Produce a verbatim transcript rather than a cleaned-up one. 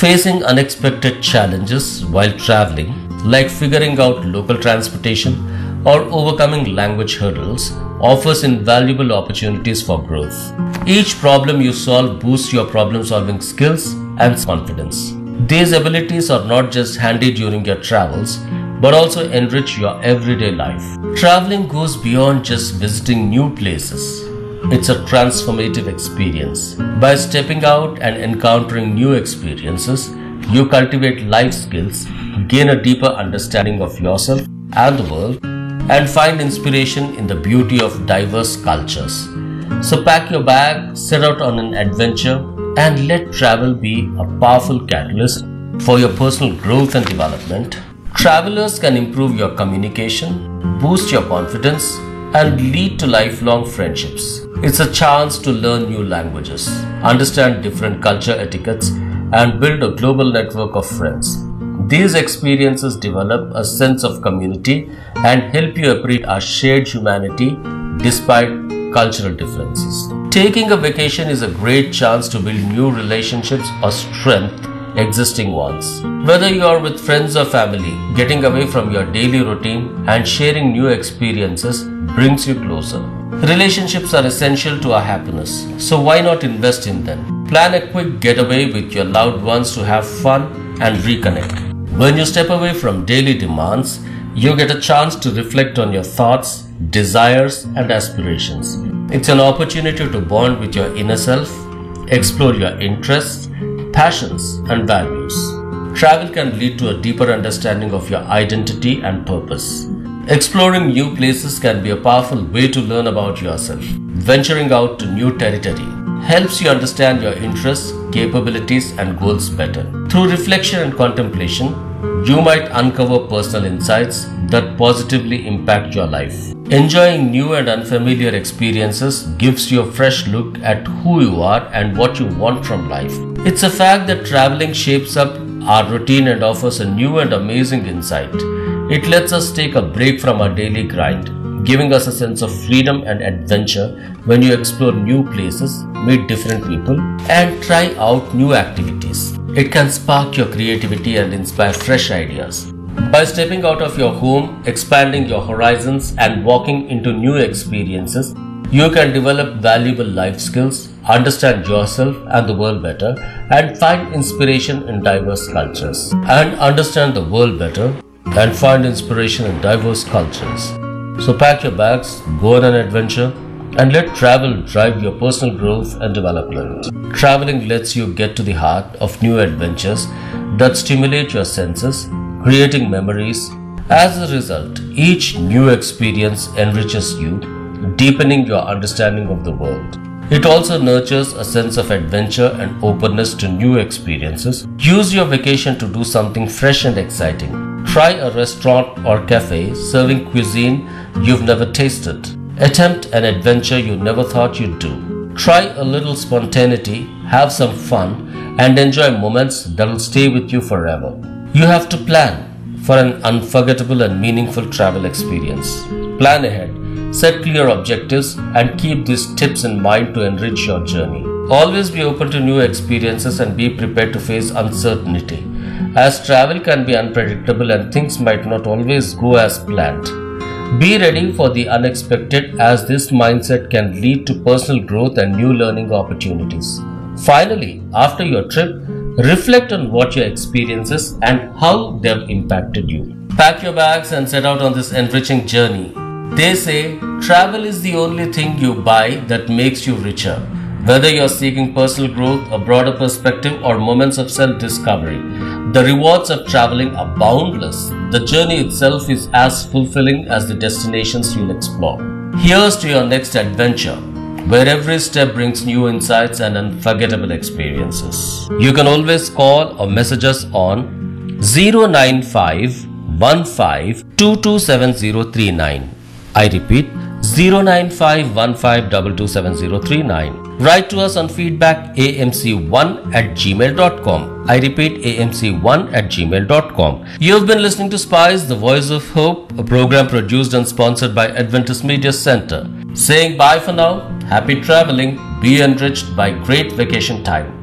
Facing unexpected challenges while traveling, like figuring out local transportation or overcoming language hurdles, offers invaluable opportunities for growth. Each problem you solve boosts your problem-solving skills and confidence. These abilities are not just handy during your travels, but also enrich your everyday life. Traveling goes beyond just visiting new places. It's a transformative experience. By stepping out and encountering new experiences, you cultivate life skills, gain a deeper understanding of yourself and the world, and find inspiration in the beauty of diverse cultures. So pack your bag, set out on an adventure, and let travel be a powerful catalyst for your personal growth and development. Travelers can improve your communication, boost your confidence, and lead to lifelong friendships. It's a chance to learn new languages, understand different culture etiquettes, and build a global network of friends. These experiences develop a sense of community and help you appreciate our shared humanity despite cultural differences. Taking a vacation is a great chance to build new relationships or strengthen existing ones. Whether you are with friends or family, getting away from your daily routine and sharing new experiences brings you closer. Relationships are essential to our happiness, so why not invest in them? Plan a quick getaway with your loved ones to have fun and reconnect. When you step away from daily demands, you get a chance to reflect on your thoughts, desires, and aspirations. It's an opportunity to bond with your inner self, explore your interests, passions, and values. Travel can lead to a deeper understanding of your identity and purpose. Exploring new places can be a powerful way to learn about yourself. Venturing out to new territory helps you understand your interests, capabilities, and goals better. Through reflection and contemplation, you might uncover personal insights that positively impact your life. Enjoying new and unfamiliar experiences gives you a fresh look at who you are and what you want from life. It's a fact that traveling shapes up our routine and offers a new and amazing insight. It lets us take a break from our daily grind, giving us a sense of freedom and adventure when you explore new places, meet different people, and try out new activities. It can spark your creativity and inspire fresh ideas. By stepping out of your home, expanding your horizons, and walking into new experiences, you can develop valuable life skills, understand yourself and the world better, and find inspiration in diverse cultures. And understand the world better and find inspiration in diverse cultures. So pack your bags, go on an adventure, and let travel drive your personal growth and development. Traveling lets you get to the heart of new adventures that stimulate your senses, creating memories. As a result, each new experience enriches you, deepening your understanding of the world. It also nurtures a sense of adventure and openness to new experiences. Use your vacation to do something fresh and exciting. Try a restaurant or cafe serving cuisine you've never tasted. Attempt an adventure you never thought you'd do. Try a little spontaneity, have some fun, and enjoy moments that'll stay with you forever. You have to plan for an unforgettable and meaningful travel experience. Plan ahead, set clear objectives, and keep these tips in mind to enrich your journey. Always be open to new experiences and be prepared to face uncertainty, as travel can be unpredictable and things might not always go as planned. Be ready for the unexpected, as this mindset can lead to personal growth and new learning opportunities. Finally, after your trip, reflect on what your experiences and how they've impacted you. Pack your bags and set out on this enriching journey. They say travel is the only thing you buy that makes you richer. Whether you're seeking personal growth, a broader perspective, or moments of self-discovery, the rewards of traveling are boundless. The journey itself is as fulfilling as the destinations you'll explore. Here's to your next adventure, where every step brings new insights and unforgettable experiences. You can always call or message us on zero nine five one five two two seven zero three nine. I repeat, zero nine five one five two two seven zero three nine. Write to us on feedback a m c one at gmail dot com. I repeat, a m c one at gmail dot com. You've been listening to Spice, the Voice of Hope, a program produced and sponsored by Adventist Media Center. Saying bye for now, happy traveling, be enriched by great vacation time.